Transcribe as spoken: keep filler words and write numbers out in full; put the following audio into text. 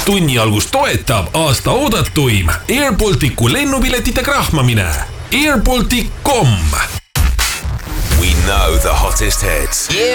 Tunni algust toetab aasta oodatuim Airbalticu lennupiletite krahmamine. airbaltic dot com. We know the hottest hits. Yeah.